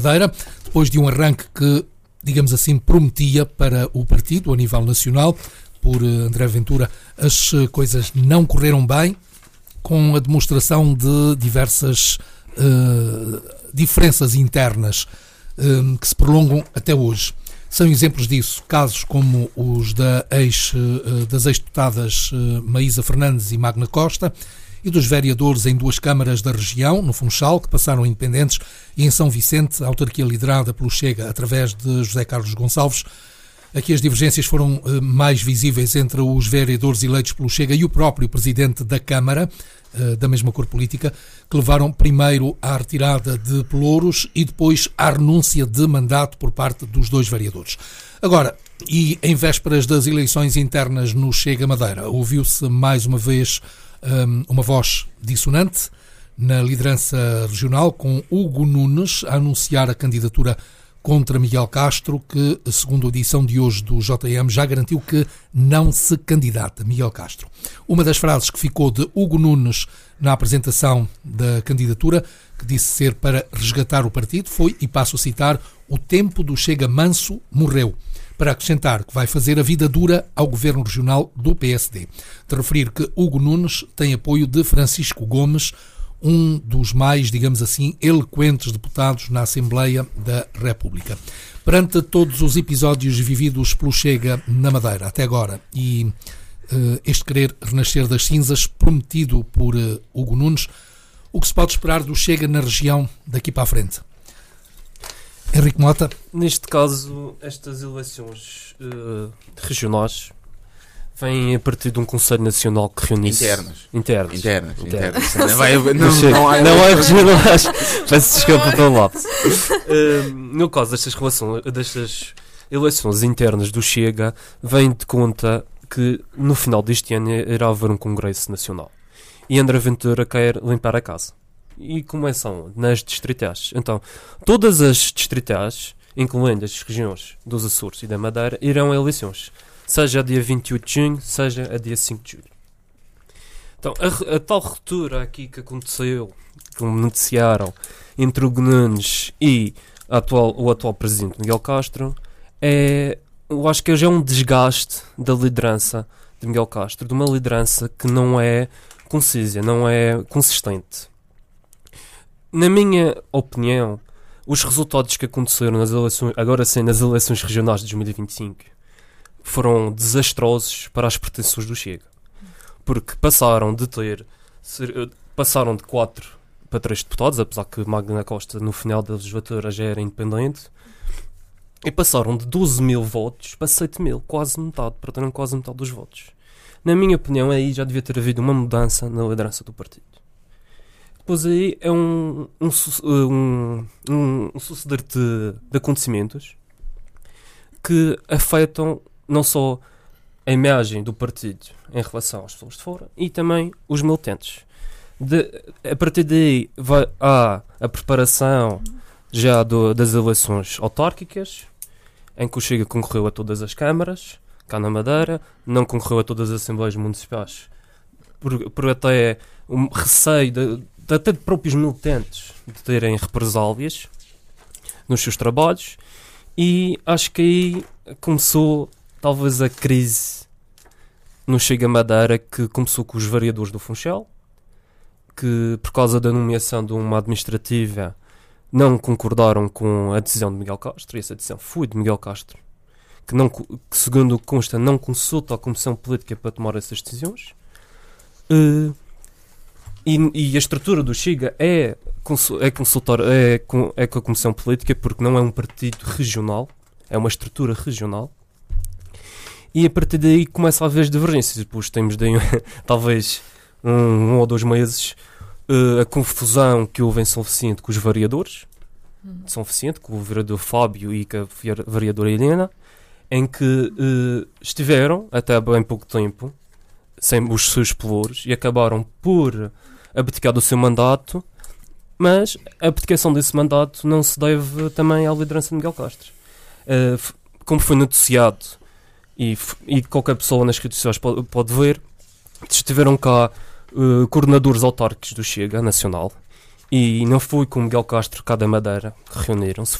Madeira, depois de um arranque que, digamos assim, prometia para o partido a nível nacional. Por André Ventura, as coisas não correram bem, com a demonstração de diversas diferenças internas que se prolongam até hoje. São exemplos disso casos como os das ex-deputadas Maísa Fernandes e Magna Costa e dos vereadores em duas câmaras da região, no Funchal, que passaram independentes, e em São Vicente, a autarquia liderada pelo Chega através de José Carlos Gonçalves. Aqui as divergências foram mais visíveis entre os vereadores eleitos pelo Chega e o próprio presidente da Câmara, da mesma cor política, que levaram primeiro à retirada de pelouros e depois à renúncia de mandato por parte dos dois vereadores. Agora, e em vésperas das eleições internas no Chega Madeira, ouviu-se mais uma vez uma voz dissonante na liderança regional, com Hugo Nunes a anunciar a candidatura contra Miguel Castro, que, segundo a edição de hoje do JM, já garantiu que não se candidata. Miguel Castro. Uma das frases que ficou de Hugo Nunes na apresentação da candidatura, que disse ser para resgatar o partido, foi, e passo a citar, o tempo do Chega manso morreu, para acrescentar que vai fazer a vida dura ao governo regional do PSD. De referir que Hugo Nunes tem apoio de Francisco Gomes, um dos mais, digamos assim, eloquentes deputados na Assembleia da República. Perante todos os episódios vividos pelo Chega na Madeira até agora e este querer renascer das cinzas prometido por Hugo Nunes, o que se pode esperar do Chega na região daqui para a frente? Henrique Mota? Neste caso, estas eleições regionais vêm a partir de um Conselho Nacional que reúne-se... Internas. Não há regionais. Peço desculpa pelo lápis. No caso destas eleições internas do Chega, vem de conta que no final deste ano irá haver um Congresso Nacional. E André Ventura quer limpar a casa. E começam nas distritais. Então, todas as distritais, incluindo as regiões dos Açores e da Madeira, irão a eleições. Seja a dia 28 de junho, seja a dia 5 de julho. Então, a tal ruptura aqui que aconteceu, que noticiaram, entre o Nunes e o atual presidente Miguel Castro, eu acho que já é um desgaste da liderança de Miguel Castro, de uma liderança que não é concisa, não é consistente. Na minha opinião, os resultados que aconteceram nas eleições, agora sim, nas eleições regionais de 2025, foram desastrosos para as pretensões do Chega. Porque passaram de 4 para 3 deputados, apesar que Magna Costa no final da legislatura já era independente, e passaram de 12 mil votos para 7 mil, quase metade, perderam quase metade dos votos. Na minha opinião, aí já devia ter havido uma mudança na liderança do partido. Depois aí é um suceder de acontecimentos que afetam não só a imagem do partido em relação às pessoas de fora e também os militantes. A partir daí há a preparação já das eleições autárquicas, em que o Chega concorreu a todas as câmaras, cá na Madeira, não concorreu a todas as assembleias municipais, por até um receio até de próprios militantes de terem represálias nos seus trabalhos, e acho que aí começou talvez a crise no Chega Madeira, que começou com os vereadores do Funchal, que por causa da nomeação de uma administrativa não concordaram com a decisão de Miguel Castro, e essa decisão foi de Miguel Castro, que segundo consta não consulta a Comissão Política para tomar essas decisões. E a estrutura do Chega é com a Comissão Política, porque não é um partido regional, é uma estrutura regional. E a partir daí começa a haver as divergências. Depois temos daí, talvez um ou 2 meses, a confusão que houve em São Vicente com os vereadores de São Vicente, com o vereador Fábio e com a vereadora Helena, em que estiveram até bem pouco tempo sem os seus pelouros e acabaram por abdicar do seu mandato, mas a abdicação desse mandato não se deve também à liderança de Miguel Castro. Como foi noticiado, e qualquer pessoa nas redes sociais pode ver, estiveram cá coordenadores autárquicos do Chega Nacional, E não fui com o Miguel Castro cá da Madeira, que reuniram-se.